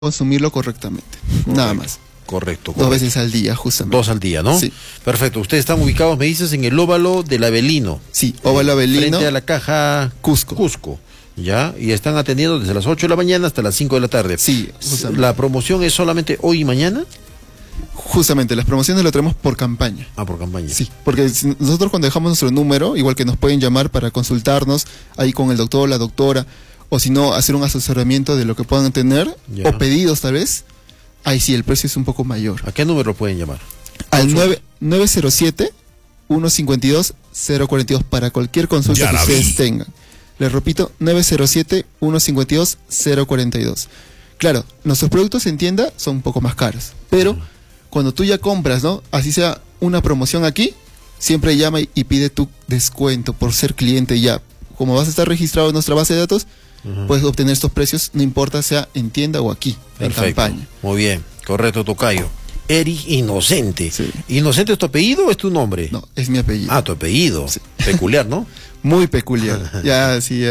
consumirlo correctamente, nada más. Correcto. 2 veces al día, justamente. 2 al día, ¿no? Sí. Perfecto. Ustedes están ubicados, me dices, en el óvalo del Avelino. Sí, óvalo Avelino. Frente a la caja Cusco. ¿Ya? Y están atendiendo desde las 8 de la mañana hasta las 5 de la tarde. Sí, justamente. ¿La promoción es solamente hoy y mañana? Justamente, las promociones lo traemos por campaña. Ah, por campaña. Sí, porque nosotros cuando dejamos nuestro número, igual que nos pueden llamar para consultarnos ahí con el doctor o la doctora, o si no, hacer un asesoramiento de lo que puedan tener, Ya. o pedidos tal vez, ahí sí, el precio es un poco mayor. ¿A qué número pueden llamar? Al 907-152-042 para cualquier consulta que ustedes tengan. Les repito, 907-152-042. Claro, nuestros productos en tienda son un poco más caros, pero cuando tú ya compras, ¿no? Así sea una promoción aquí, siempre llama y pide tu descuento por ser cliente ya. Como vas a estar registrado en nuestra base de datos, puedes obtener estos precios, no importa sea en tienda o aquí, Perfecto. en campaña. Muy bien, correcto, tocayo. Eric Inocente. Sí. ¿Inocente es tu apellido o es tu nombre? No, es mi apellido. Ah, tu apellido. Sí. Peculiar, ¿no? Muy peculiar. Ya, sí.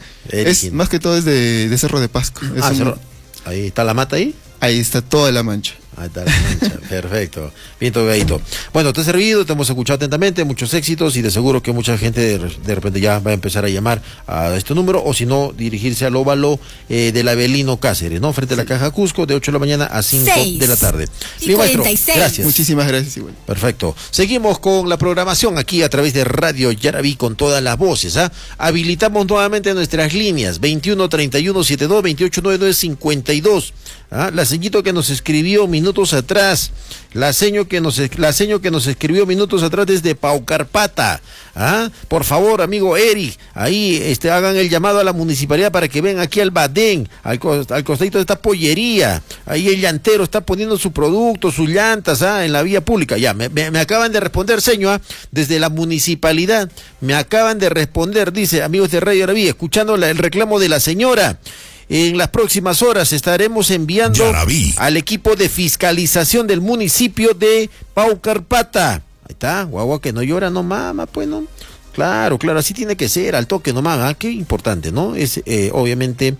Es más que todo es de Cerro de Pasco. Es ahí está la mata ahí. Ahí está toda la mancha. Ahí está la mancha, perfecto. Bien tocadito. Bueno, te has servido, te hemos escuchado atentamente, muchos éxitos y de seguro que mucha gente de repente ya va a empezar a llamar a este número o si no, dirigirse al óvalo del Avelino Cáceres, ¿no? Frente a la caja Cusco de 8 de la mañana a 5 de la tarde. Bien, maestro, gracias. Muchísimas gracias, igual. Perfecto. Seguimos con la programación aquí a través de Radio Yaraví con todas las voces. Habilitamos nuevamente nuestras líneas 21 31 72 28 99 52. La señito que nos escribió minutos atrás, la seño que nos escribió minutos atrás desde Paucarpata. Por favor, amigo Eric, ahí hagan el llamado a la municipalidad para que vengan aquí al Badén, al costadito de esta pollería. Ahí el llantero está poniendo su producto, sus llantas, en la vía pública. Ya, me acaban de responder, señor, desde la municipalidad. Me acaban de responder, dice, amigos de Radio Yaraví, escuchando el reclamo de la señora. En las próximas horas estaremos enviando al equipo de fiscalización del municipio de Paucarpata. Ahí está, guagua que no llora, no mama, pues no. Claro, así tiene que ser, al toque nomás, qué importante, ¿no? Es obviamente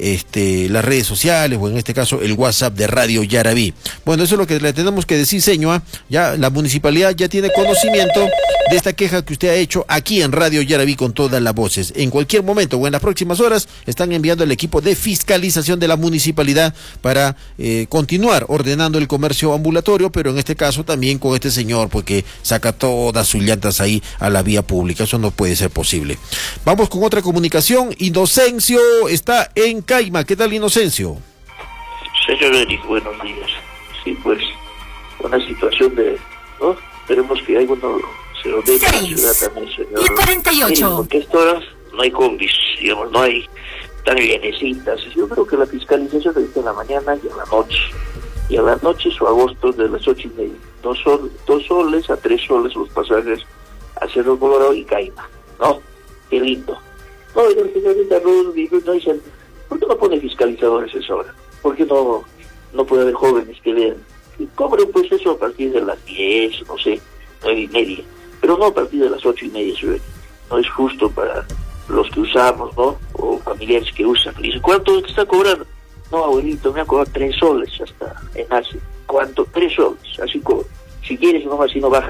las redes sociales, o en este caso el WhatsApp de Radio Yaraví. Bueno, eso es lo que le tenemos que decir, señor. Ya la municipalidad ya tiene conocimiento de esta queja que usted ha hecho aquí en Radio Yaraví con todas las voces. En cualquier momento o en las próximas horas están enviando el equipo de fiscalización de la municipalidad para continuar ordenando el comercio ambulatorio, pero en este caso también con este señor, porque saca todas sus llantas ahí a la vía pública. Eso no puede ser posible. Vamos con otra comunicación. Inocencio está en Caima. ¿Qué tal, Inocencio? Señor Eric, buenos días. Sí, pues, una situación de, ¿no? Esperemos que uno se lo dé a la ciudad también, señor. Y 48. Miren, porque a esta hora no hay combis, digamos, no hay tan llenecitas. Yo creo que la fiscalización debe ser en la mañana y a la noche. Y a la noche o agosto de las 8:30. 2 soles a 3 soles los pasajes a Cerro Colorado y Caima, ¿no? Qué lindo. No, y la señorita Ruth no dicen, ¿por qué no pone fiscalizadores a esa hora? ¿Por qué no puede haber jóvenes que vean? Y cobren pues eso a partir de las 10, no sé, 9:30, pero no a partir de las 8:30, señor. No es justo para los que usamos, ¿no? O familiares que usan. Y dice, ¿cuánto está cobrando? No, abuelito, me ha cobrado 3 soles hasta en Asia. ¿Cuánto? 3 soles, así cobro. Si quieres, nomás si no bajan.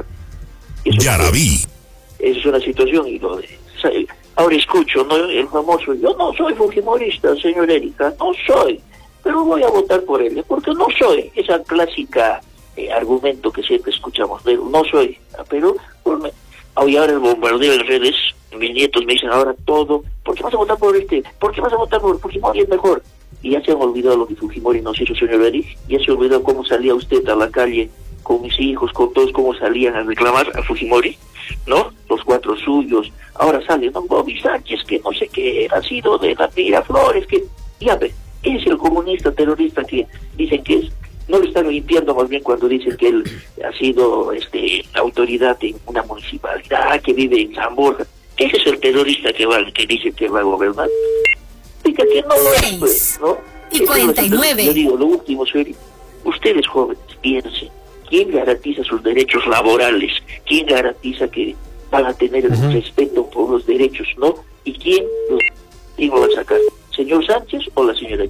Yaraví. Esa es una situación y lo de... Ahora escucho, ¿no? El famoso, yo no soy fujimorista, señor Erika, no soy, pero voy a votar por él, porque no soy, esa clásica argumento que siempre escuchamos, pero no soy, pero ahora el bombardeo en redes, mis nietos me dicen ahora todo, ¿por qué vas a votar por este? ¿Por qué vas a votar por Fujimori? Es mejor. Y ya se han olvidado lo que Fujimori nos hizo, señor Erika, ya se olvidó cómo salía usted a la calle con mis hijos, con todos, cómo salían a reclamar a Fujimori, ¿no? Los 4 suyos. Ahora sale, ¿no? Bobby Sánchez, que no sé qué, ha sido de la Miraflores, que... Ya ve, es el comunista terrorista que dicen que es... No lo están limpiando más bien cuando dicen que él ha sido autoridad en una municipalidad, que vive en San Borja. Ese es el terrorista que dice que va a gobernar. Diga que no lo es, pues, ¿no? Y 49. Yo digo, lo último, serio. Ustedes jóvenes, piensen. ¿Quién garantiza sus derechos laborales? ¿Quién garantiza que van a tener el respeto por los derechos, no? ¿Y quién lo va a sacar? ¿Señor Sánchez o la señora G?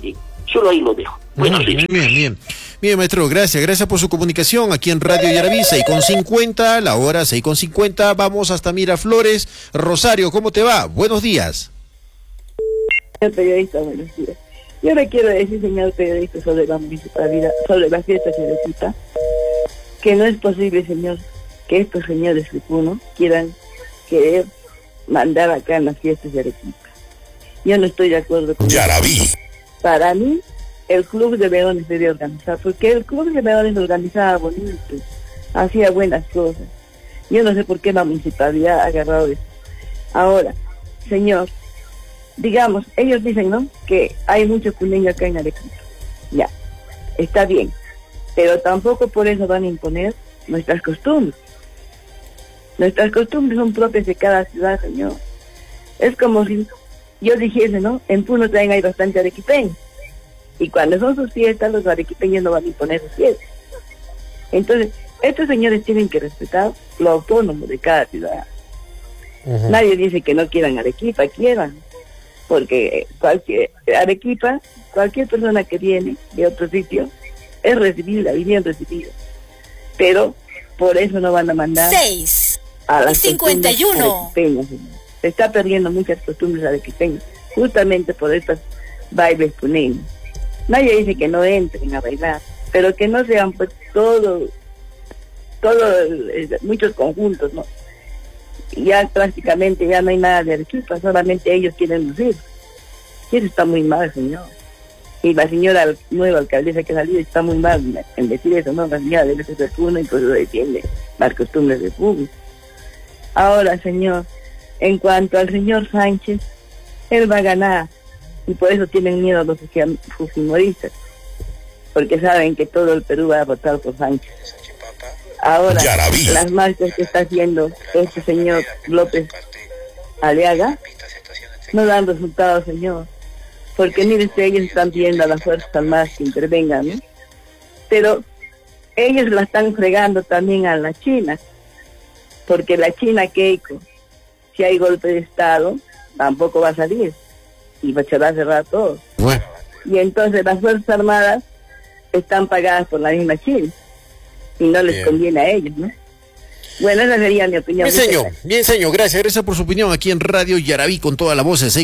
Solo ahí lo dejo. Bueno, sí. Bien. Bien, maestro, gracias por su comunicación aquí en Radio Yaraví, 6:50, la hora 6:50, vamos hasta Miraflores. Rosario, ¿cómo te va? Buenos días. Señor periodista, buenos días. Yo le quiero decir, señor periodista, sobre la municipalidad, sobre las fiestas de Arequipa, que no es posible, señor, que estos señores de Puno quieran querer mandar acá en las fiestas de Arequipa. Yo no estoy de acuerdo con Yaraví. eso. Para mí, el Club de Leones debe organizar, porque el Club de Leones organizaba bonito, hacía buenas cosas. Yo no sé por qué la municipalidad ha agarrado eso. Ahora, señor, digamos, ellos dicen, ¿no?, que hay mucho puneño acá en Arequipa. Ya, está bien, pero tampoco por eso van a imponer nuestras costumbres. Nuestras costumbres son propias de cada ciudad, señor. Es como si yo dijese, ¿no?, en Puno también hay bastante arequipeños. Y cuando son sus fiestas, los arequipeños no van a imponer sus fiestas. Entonces, estos señores tienen que respetar lo autónomo de cada ciudad. Nadie dice que no quieran Arequipa, quieran. Porque Arequipa, cualquier persona que viene de otro sitio, es recibida y bien recibida. Pero por eso no van a mandar 6 a las 51. arequipeñas. Se está perdiendo muchas costumbres arequipeñas, justamente por estos bailes puneños. Nadie dice que no entren a bailar, pero que no sean pues muchos conjuntos, ¿no? Ya prácticamente ya no hay nada de Arequipa, solamente ellos quieren lucir. Y eso está muy mal, señor. Y la señora nueva alcaldesa que ha salido está muy mal en decir eso, ¿no? La señora debe ser de Puno y por eso defiende las costumbres de Puno. Ahora, señor, en cuanto al señor Sánchez, él va a ganar. Y por eso tienen miedo los fujimoristas, porque saben que todo el Perú va a votar por Sánchez. Ahora, Yaraví. las marchas que está haciendo este señor López Aliaga no dan resultados, señor, porque mire usted, ellos están pidiendo a las Fuerzas Armadas que intervengan, ¿no? Pero ellos la están fregando también a la China, porque la China Keiko, si hay golpe de Estado, tampoco va a salir y va a cerrar todo. Bueno. Y entonces las Fuerzas Armadas están pagadas por la misma China y no les conviene a ellos, ¿no? Bueno, esa sería mi opinión. Bien, señor, gracias por su opinión aquí en Radio Yaraví con todas las voces,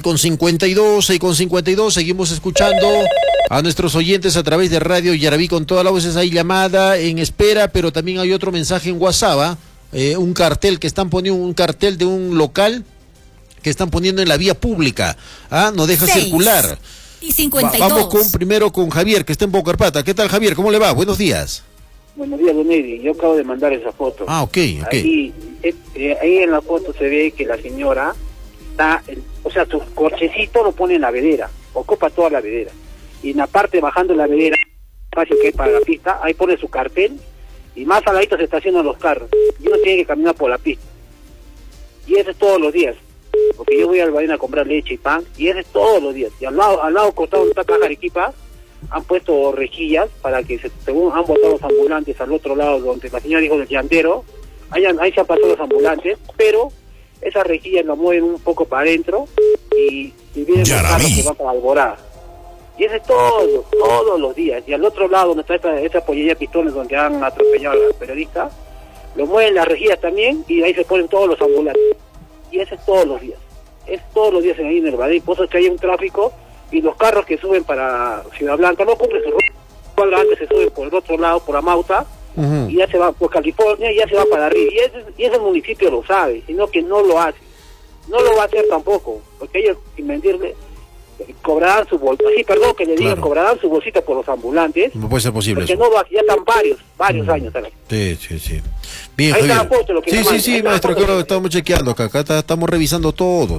6:52, seguimos escuchando a nuestros oyentes a través de Radio Yaraví con todas las voces. Hay llamada en espera, pero también hay otro mensaje en WhatsApp, un cartel que están poniendo, un cartel de un local que están poniendo en la vía pública, no deja 6 circular. y 52. Vamos primero con Javier, que está en Bocarpata. ¿Qué tal, Javier? ¿Cómo le va? Buenos días. Buenos días, don Eddie. Yo acabo de mandar esa foto. Ok. Ahí en la foto se ve que la señora está, su cochecito lo pone en la vedera, ocupa toda la vedera. Y en la parte bajando la vedera, espacio que hay para la pista, ahí pone su cartel, y más al ladito se estacionan los carros. Y uno tiene que caminar por la pista. Y eso es todos los días. Porque yo voy al Bahía a comprar leche y pan, y eso es todos los días. Y al lado costado de esta caja Arequipa, han puesto rejillas para que, según han botado los ambulantes al otro lado, donde la señora dijo del llantero, ahí se han pasado los ambulantes, pero esas rejillas las mueven un poco para adentro y vienen los carros que van para Alborada. Y eso es todos los días. Y al otro lado, donde está esa pollería Pistones, donde han atropellado a la periodista, lo mueven las rejillas también, y ahí se ponen todos los ambulantes. Y eso es todos los días. Es todos los días ahí en el Badí. Por eso es que hay un tráfico, y los carros que suben para Ciudad Blanca no cumplen su ruta. Antes se suben por el otro lado, por Amauta, y ya se va por California, y ya se va para arriba. Y ese municipio lo sabe, sino que no lo hace. No lo va a hacer tampoco, porque ellos, sin mentirle, cobrarán su bolsita. Sí, perdón que le digan, cobrarán su bolsita por los ambulantes. No puede ser posible porque eso. No lo, ya están varios años. ¿Sabes? Sí. Bien, ahí Javier. está la foto, lo que Sí, maestro, claro, estamos chequeando acá estamos revisando todo.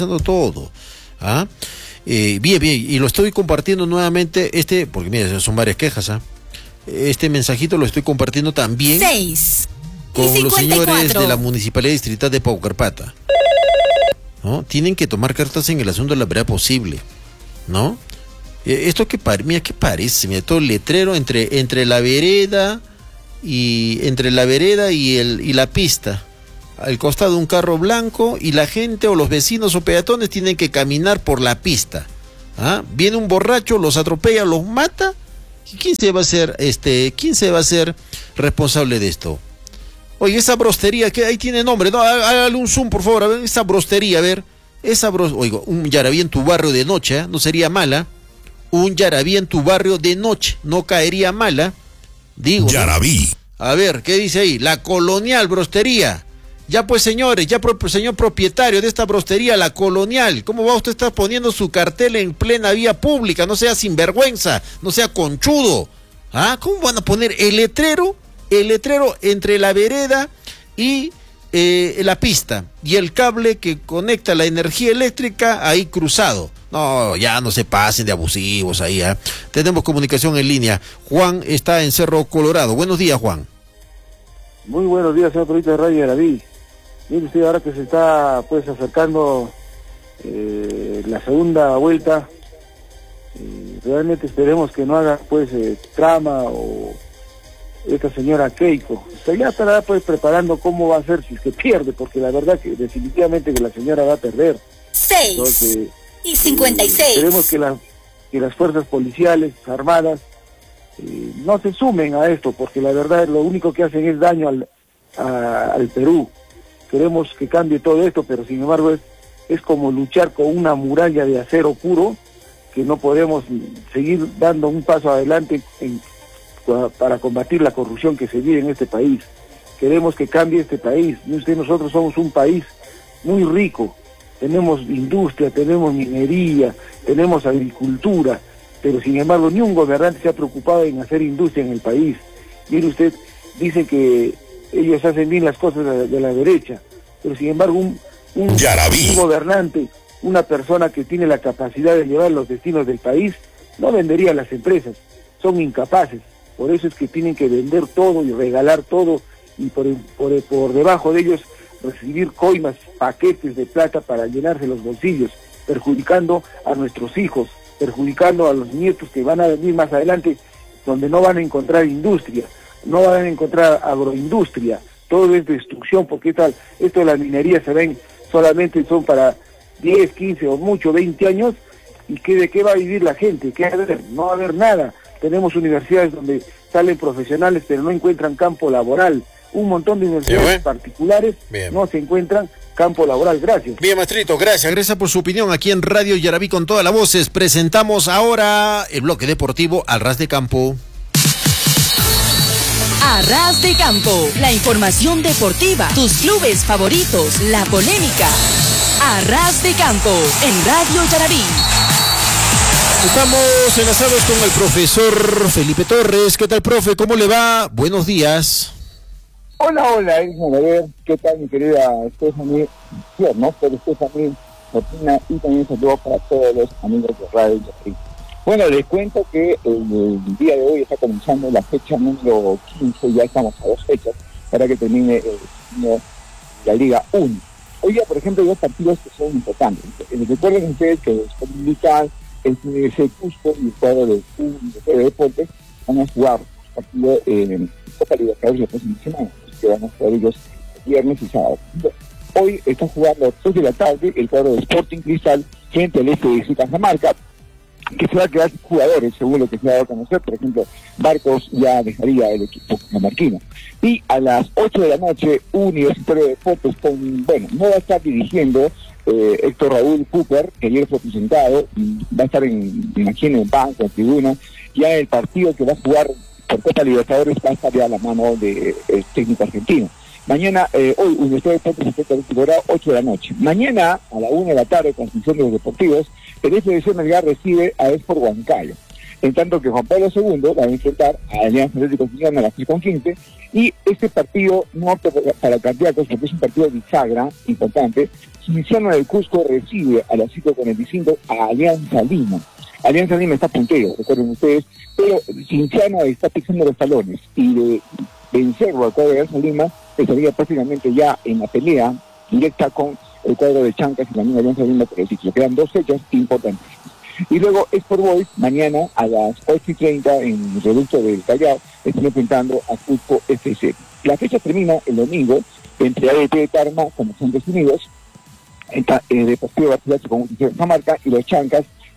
Bien, y lo estoy compartiendo nuevamente, porque mira, son varias quejas, Este mensajito lo estoy compartiendo también 6 con y 54. los señores de la Municipalidad Distrital de Paucarpata, ¿no? Tienen que tomar cartas en el asunto de la verdad posible, ¿no? Esto ¿qué parece? Mira, todo el letrero entre la vereda y la pista. Al costado un carro blanco, y la gente o los vecinos o peatones tienen que caminar por la pista. ¿Ah? Viene un borracho, los atropella, los mata. ¿Quién se va a hacer responsable de esto? Oye, esa brostería, que ahí tiene nombre, no, hágale un zoom, por favor, a ver, esa brostería, a ver, oigo, un yarabí en tu barrio de noche, no sería mala, un yarabí en tu barrio de noche, no caería mala, digo. Yarabí. ¿No? A ver, ¿qué dice ahí? La Colonial Brostería. Ya pues, señores, señor propietario de esta brostería, La Colonial, ¿cómo va usted a estar poniendo su cartel en plena vía pública? No sea sinvergüenza, no sea conchudo. ¿Ah? ¿Cómo van a poner el letrero entre la vereda y la pista y el cable que conecta la energía eléctrica ahí cruzado? No, ya no se pasen de abusivos ahí. Tenemos comunicación en línea. Juan está en Cerro Colorado. Buenos días, Juan. Muy buenos días, señor periodista de Radio Yarabí. Mire usted, ahora que se está pues acercando la segunda vuelta, realmente esperemos que no haga pues trama o esta señora Keiko. Ya estará pues preparando cómo va a ser si es que pierde, porque la verdad que definitivamente que la señora va a perder. 6:56. Esperemos que las fuerzas policiales, armadas, no se sumen a esto, porque la verdad lo único que hacen es daño al Perú. Queremos que cambie todo esto, pero sin embargo es como luchar con una muralla de acero puro, que no podemos seguir dando un paso adelante para combatir la corrupción que se vive en este país. Queremos que cambie este país. Nosotros somos un país muy rico, tenemos industria, tenemos minería, tenemos agricultura, pero sin embargo ni un gobernante se ha preocupado en hacer industria en el país. Mire usted, dice que ellos hacen bien las cosas de la derecha, pero sin embargo un gobernante, una persona que tiene la capacidad de llevar los destinos del país, no vendería las empresas, son incapaces. Por eso es que tienen que vender todo y regalar todo, y por debajo de ellos recibir coimas, paquetes de plata para llenarse los bolsillos, perjudicando a nuestros hijos, perjudicando a los nietos que van a venir más adelante, donde no van a encontrar industria, no van a encontrar agroindustria, todo es destrucción, porque esto de la minería solamente son para 10, 15 o mucho 20 años, y ¿de qué va a vivir la gente? ¿Qué va a haber? No va a haber nada. Tenemos universidades donde salen profesionales pero no encuentran campo laboral. Un montón de universidades particulares no se encuentran campo laboral. Gracias. Bien, maestrito, gracias por su opinión aquí en Radio Yarabí con todas las voces. Presentamos ahora el bloque deportivo Al Ras de Campo. A Ras de Campo, la información deportiva, tus clubes favoritos, la polémica. A Ras de Campo, en Radio Yarabí. Estamos enlazados con el profesor Felipe Torres. ¿Qué tal, profe? ¿Cómo le va? Buenos días. Hola, a ver, ¿qué tal mi querida Stephanie? ¿No? Pero Stephanie, Martina, y también saludos para todos los amigos de Radio Yarabí. Bueno, les cuento que el día de hoy está comenzando la fecha número 15, ya estamos a 2 fechas para que termine la Liga 1. Hoy día, por ejemplo, hay 2 partidos que son importantes. Recuerden ustedes que después de Militar, el CNC Cusco y el cuadro de Deportes van a jugar partido en Copa Libertadores la próxima semana, que van a jugar ellos viernes y sábado. Hoy están jugando a 2 de la tarde el cuadro de Sporting Cristal frente al este de Cajamarca, que se va a quedar jugadores, según lo que se ha dado a conocer. Por ejemplo, Barcos ya dejaría el equipo cajamarquino. Y a las 8 de la noche, Universitario de Deportes no va a estar dirigiendo Héctor Raúl Cooper, que ayer fue presentado, va a estar me imagino, en banco, en tribuna. Ya el partido que va a jugar por Copa Libertadores va a estar ya a la mano del técnico argentino. Mañana, hoy, Universitario de Deportes se está 8 de la noche. Mañana, a la 1 de la tarde, transmisión de los deportivos, el FDC Melgar recibe a Sport Huancayo. En tanto que Juan Pablo II va a enfrentar a Alianza Atlético Ciudadana a las 3:15, y este partido no para candidatos, porque es un partido de bisagra importante. Cienciano del Cusco recibe a las 5:45 a Alianza Lima. Alianza Lima está puntero, recuerden ustedes, pero Cienciano está pisando los talones, y de vencerlo al cuadro de Alianza Lima estaría prácticamente ya en la pelea directa con el cuadro de Chancas y también Alianza Lima por el título. Quedan 2 fechas importantes. Y luego Sport Boys, mañana a las 8:30 en el reducto del Callao, están enfrentando a Cusco FC. La fecha termina el domingo entre ADT de Tarma con los Santos Unidos, Deportivo Barcelona con Cajamarca, y los Chancas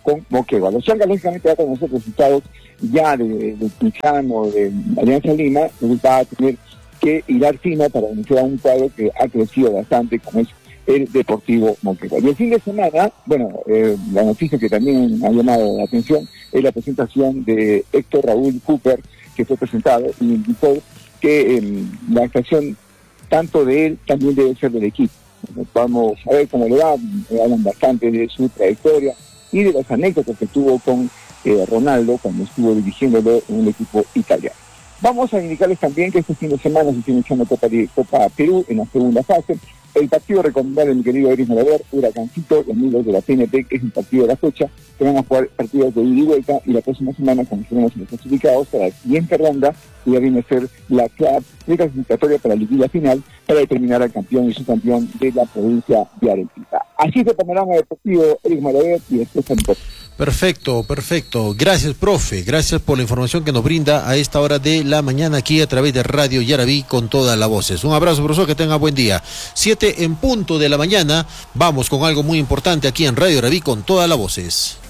con Moquegua. Los Chancas, lógicamente, ya con los resultados ya de Tijano, de Alianza Lima, va a tener que hilar fino para iniciar un cuadro que ha crecido bastante, como es el Deportivo Moquegua. Y el fin de semana, la noticia que también ha llamado la atención es la presentación de Héctor Raúl Cooper, que fue presentado y indicó que la actuación tanto de él también debe ser del equipo. Vamos a ver cómo le va, hablan bastante de su trayectoria y de las anécdotas que tuvo con Ronaldo cuando estuvo dirigiéndolo en el equipo italiano. Vamos a indicarles también que este fin de semana se está iniciando Copa Perú en la segunda fase. El partido recomendado de mi querido Iris Malaver, Huracancito, los amigos de la TNT, que es un partido de la fecha, que van a jugar partidos de ida y vuelta, y la próxima semana conoceremos los clasificados para la siguiente ronda, que ya viene a ser la clasificatoria para la liguilla final, para determinar al campeón y subcampeón de la provincia de Arequipa. Así es el panorama deportivo, Iris Malaver, y después el Perfecto. Gracias, profe. Gracias por la información que nos brinda a esta hora de la mañana aquí a través de Radio Yarabí con todas las voces. Un abrazo, profesor, que tenga buen día. 7 en punto de la mañana. Vamos con algo muy importante aquí en Radio Yarabí con todas las voces.